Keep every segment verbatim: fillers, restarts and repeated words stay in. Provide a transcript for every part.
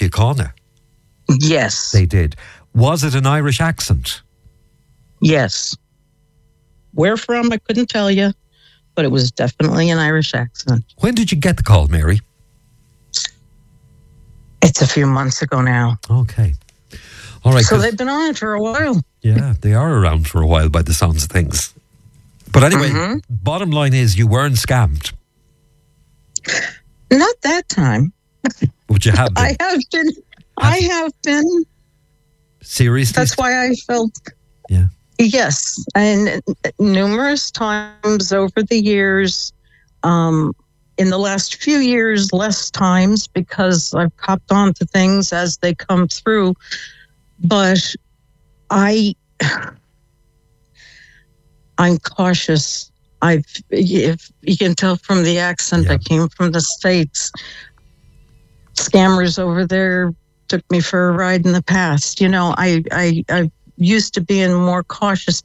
Síochána. Yes. They did. Was it an Irish accent? Yes. Where from, I couldn't tell you, but it was definitely an Irish accent. When did you get the call, Mary? It's a few months ago now. Okay. All right. So they've been on it for a while. Yeah, they are around for a while by the sounds of things. But anyway, mm-hmm. bottom line is you weren't scammed. Not that time. But you have been. I have been. Have I have been. Seriously? That's why I felt... Yeah. Yes. And numerous times over the years, um, in the last few years, less times because I've copped on to things as they come through. But I, I'm cautious. I've, if you can tell from the accent, yeah. I came from the States. Scammers over there took me for a ride in the past. You know, I, I, I used to being more cautious.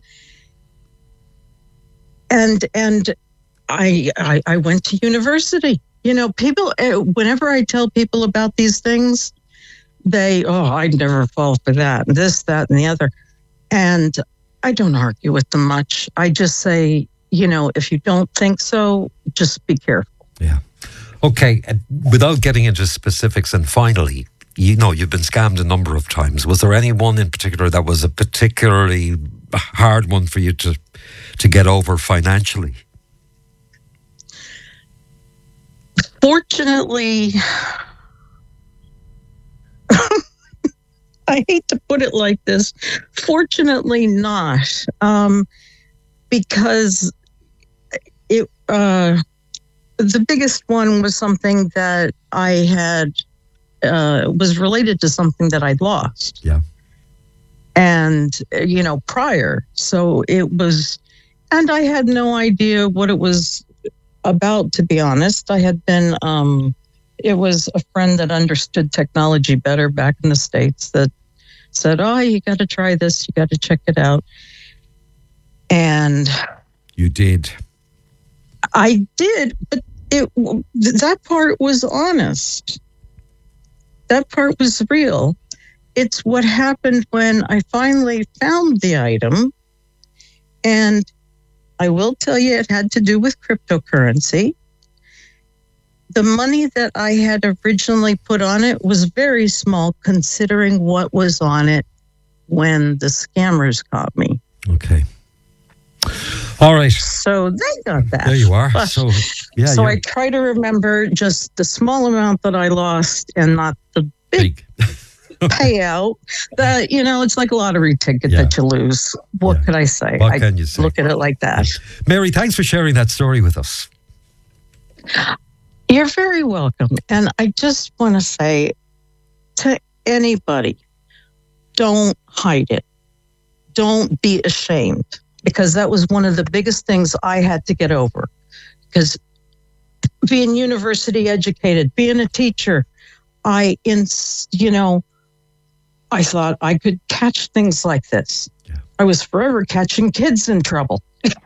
And, and I, I, I went to university. You know, people, whenever I tell people about these things, they, oh, I'd never fall for that, and this, that, and the other. And I don't argue with them much. I just say, you know, if you don't think so, just be careful. Yeah. Okay. Without getting into specifics, and finally, you know, you've been scammed a number of times. Was there any one in particular that was a particularly hard one for you to to get over financially? Fortunately, I hate to put it like this. Fortunately not, um, because it uh, the biggest one was something that I had uh, was related to something that I'd lost. Yeah, and you know prior, so it was, and I had no idea what it was about. To be honest, I had been. Um, It was a friend that understood technology better back in the States that said, oh, you got to try this. You got to check it out. And you did. I did, but it that part was honest. That part was real. It's what happened when I finally found the item. And I will tell you, it had to do with cryptocurrency. The money that I had originally put on it was very small considering what was on it when the scammers caught me. Okay. All right. So they got that. There you are. But, so yeah. So you're... I try to remember just the small amount that I lost and not the big, big. payout. That, you know, it's like a lottery ticket yeah. that you lose. What yeah. could I say? What I can you say? Look at it like that. Mary, thanks for sharing that story with us. You're very welcome. And I just want to say to anybody, don't hide it. Don't be ashamed, because that was one of the biggest things I had to get over. Because being university educated, being a teacher, I, in, you know, I thought I could catch things like this. Yeah. I was forever catching kids in trouble.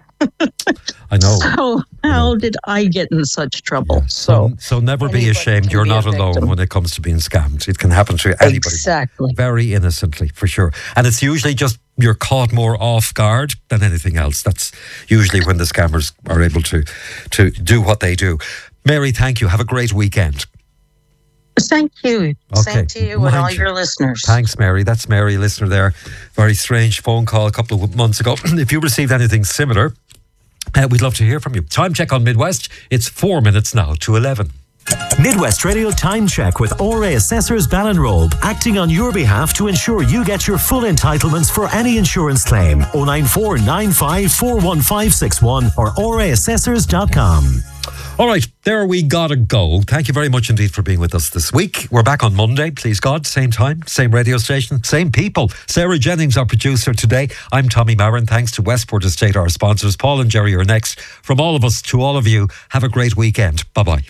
I know. So how did I get in such trouble? Yeah. So, so, so never be ashamed. You're not alone when it comes to being scammed. It can happen to anybody. Exactly. Very innocently, for sure. And it's usually just you're caught more off guard than anything else. That's usually when the scammers are able to to do what they do. Mary, thank you. Have a great weekend. Thank you. Okay. Same to you Mind and all you. your listeners. Thanks, Mary. That's Mary, listener there. Very strange phone call a couple of months ago. If you received anything similar, uh, we'd love to hear from you. Time check on Midwest. It's four minutes now to eleven. Midwest Radio Time Check with O R A Assessors Ballinrobe, acting on your behalf to ensure you get your full entitlements for any insurance claim. oh nine four nine five four one five six one or O R A assessors dot com. All right, there we gotta go. Thank you very much indeed for being with us this week. We're back on Monday, please God. Same time, same radio station, same people. Sarah Jennings, our producer today. I'm Tommy Marin. Thanks to Westport Estate, our sponsors. Paul and Jerry are next. From all of us to all of you, have a great weekend. Bye-bye.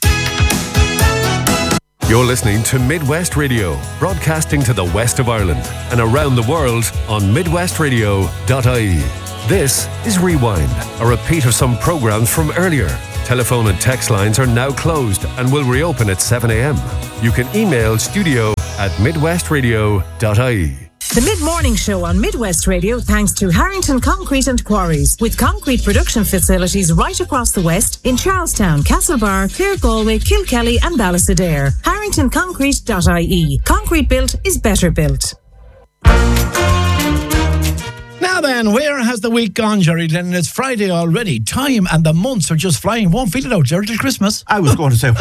You're listening to Midwest Radio, broadcasting to the west of Ireland and around the world on midwest radio dot I E. This is Rewind, a repeat of some programs from earlier. Telephone and text lines are now closed and will reopen at seven a.m. You can email studio at midwest radio dot I E. The Mid-Morning Show on Midwest Radio thanks to Harrington Concrete and Quarries, with concrete production facilities right across the West in Charlestown, Castlebar, Clare Galway, Kilkelly and Ballysadare. harrington concrete dot I E. Concrete built is better built. Now then, where has the week gone, Jerry Lennon? It's Friday already. Time and the months are just flying. Won't feel it out, Jerry, till Christmas. I was going to say,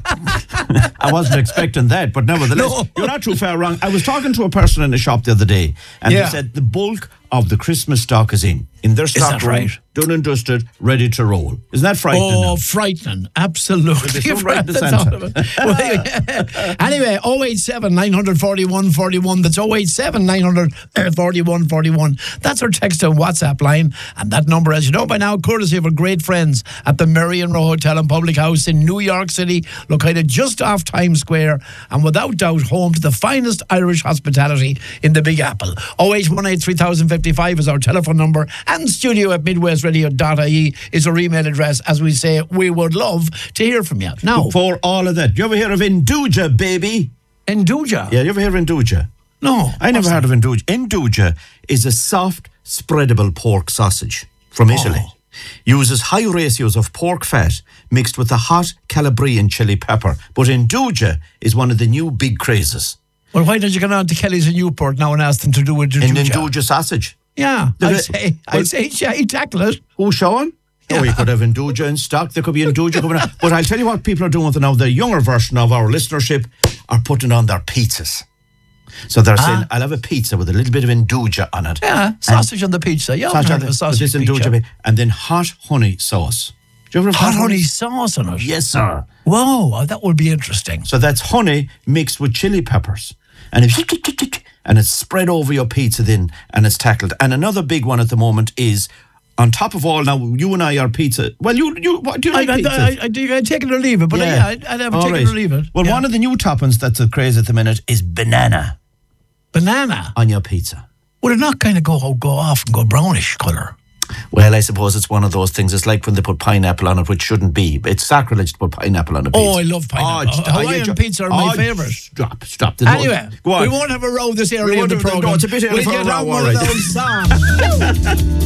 I wasn't expecting that, but nevertheless, No. you're not too far wrong. I was talking to a person in the shop the other day, and Yeah. he said the bulk of the Christmas stock is in. In their stock that room, right? done and dusted, ready to roll. Isn't that frightening? Oh, now? frightening. Absolutely. There's no right in the That's centre. all of it. Well, yeah. Anyway, oh eight seven, nine four one, four one. That's oh eight seven, nine four one, four one. That's our text and WhatsApp line. And that number, as you know by now, courtesy of our great friends at the Marion Row Hotel and Public House in New York City, located just off Times Square, and without doubt home to the finest Irish hospitality in the Big Apple. oh eight one eight, three thousand fifty-five is our telephone number, and studio at midwest radio dot I E is our email address. As we say, we would love to hear from you. Now, For all of that, you ever hear of Induja, baby? Induja. Yeah, you ever hear of Induja? No. I never heard of Induja. Induja is a soft, spreadable pork sausage from Italy. Oh. Uses high ratios of pork fat mixed with a hot Calabrian chili pepper. But Induja is one of the new big crazes. Well, why don't you get on to Kelly's in Newport now and ask them to do it? An Induja sausage. Yeah, Did I'd it- say, well- I'd say, yeah, he'd tackle it. Oh, Sean? Oh, you could have Induja in stock. There could be Induja coming out. But I'll tell you what people are doing with it now. The younger version of our listenership are putting on their pizzas. So they're saying, I'll have a pizza with a little bit of Induja on it. Yeah, sausage on the pizza. Yeah, I've Sausage heard on of the, a sausage with this pizza. Induja bit, and then hot honey sauce. Do you ever have Hot honey sauce on it. Yes, sir. Whoa, that would be interesting. So that's honey mixed with chili peppers. And it's, and it's spread over your pizza then, and it's tackled. And another big one at the moment is, on top of all, now you and I are pizza. Well, you, you what, do you I, like I, pizza? I, I, I, I'd take it or leave it, but yeah, yeah I'd, I'd have a All take right. it or leave it. Well, Yeah. one of the new toppings that's a craze at the minute is banana Banana. on your pizza. Would it not kind of go go off and go brownish colour? Well, I suppose it's one of those things. It's like when they put pineapple on it, which shouldn't be. It's sacrilege to put pineapple on a pizza. Oh, I love pineapple. st- Hawaiian you- pizza are my oh, favourite. Stop, stop. There's no- Anyway, Go on. we won't have a row this We early in won't the have- no, programme. it's a bit early We'll for a get row, on all one right. of those songs.